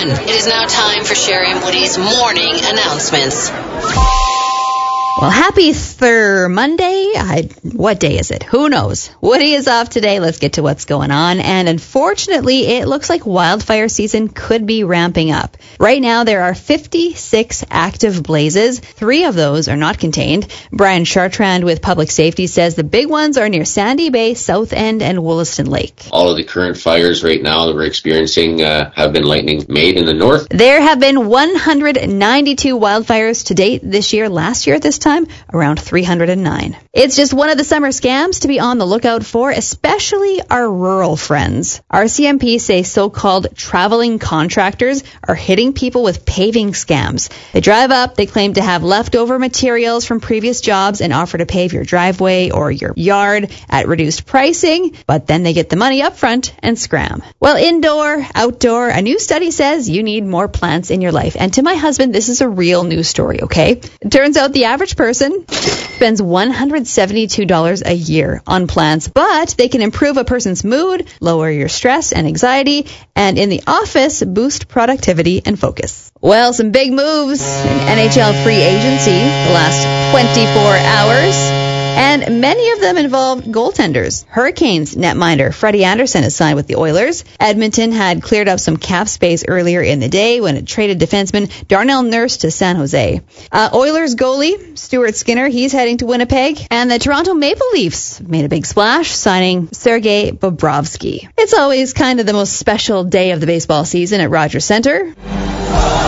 It is now time for Sherry and Woody's morning announcements. Well, happy Monday. What day is it? Who knows? Woody is off today. Let's get to what's going on. And unfortunately, it looks like wildfire season could be ramping up. Right now, there are 56 active blazes. 3 of those are not contained. Brian Chartrand with Public Safety says the big ones are near Sandy Bay, South End, and Wollaston Lake. All of the current fires right now that we're experiencing have been lightning made in the north. There have been 192 wildfires to date this year. Last year at this time, around 309. It's just one of the summer scams to be on the lookout for, especially our rural friends. RCMP say so-called traveling contractors are hitting people with paving scams. They drive up, they claim to have leftover materials from previous jobs and offer to pave your driveway or your yard at reduced pricing, but then they get the money up front and scram. Well, indoor, outdoor, a new study says you need more plants in your life. And to my husband, this is a real news story, okay? It turns out the average person spends $172 a year on plants, but they can improve a person's mood, lower your stress and anxiety, and in the office, boost productivity and focus. Well, some big moves in NHL free agency the last 24 hours. And many of them involved goaltenders. Hurricanes netminder Freddie Anderson has signed with the Oilers. Edmonton had cleared up some cap space earlier in the day when it traded defenseman Darnell Nurse to San Jose. Oilers goalie Stuart Skinner, he's heading to Winnipeg. And the Toronto Maple Leafs made a big splash, signing Sergei Bobrovsky. It's always kind of the most special day of the baseball season at Rogers Centre.